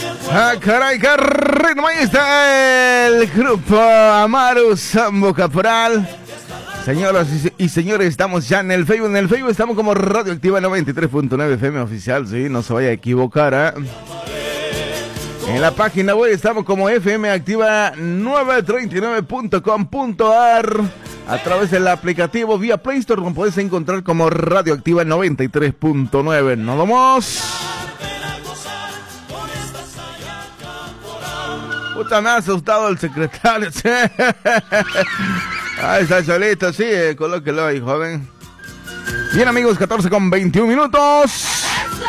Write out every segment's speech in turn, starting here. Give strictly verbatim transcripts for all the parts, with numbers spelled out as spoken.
Ah, caray, qué ritmo. Ahí está el grupo Amaru Sambo Caporal. Señoras y señores, estamos ya en el Facebook. En el Facebook estamos como Radioactiva noventa y tres punto nueve F M oficial, sí, no se vaya a equivocar, ¿eh? En la página web estamos como F M Activa novecientos treinta y nueve punto com punto a r. A través del aplicativo vía Play Store, nos puedes encontrar como Radioactiva noventa y tres punto nueve. ¡Nos vamos! Puta, me ha asustado el secretario. Ahí está Cholito, sí, colóquelo ahí, joven. Bien, amigos, catorce con veintiún minutos.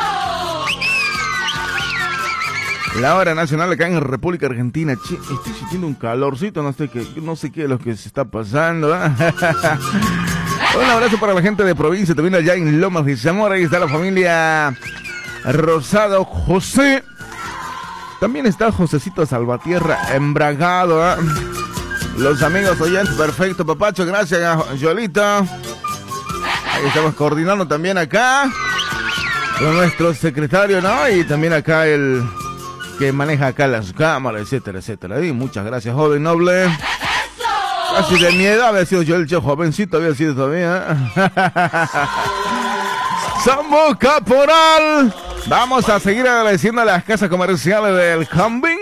La hora nacional acá en República Argentina. Che, estoy sintiendo un calorcito, no sé qué, no sé qué es lo que se está pasando, ¿eh? Un abrazo para la gente de provincia, también allá en Lomas de Zamora. Ahí está la familia Rosado José. También está Josecito Salvatierra embragado, ¿eh? Los amigos oyentes, perfecto, papacho, gracias, Yolita. Ahí estamos coordinando también acá con nuestro secretario, ¿no? Y también acá el que maneja acá las cámaras, etcétera, etcétera. Y muchas gracias, joven noble. Casi de mi edad había sido yo el che jovencito, había sido todavía. Sambo Caporal. Vamos a seguir agradeciendo a las casas comerciales del Cambing.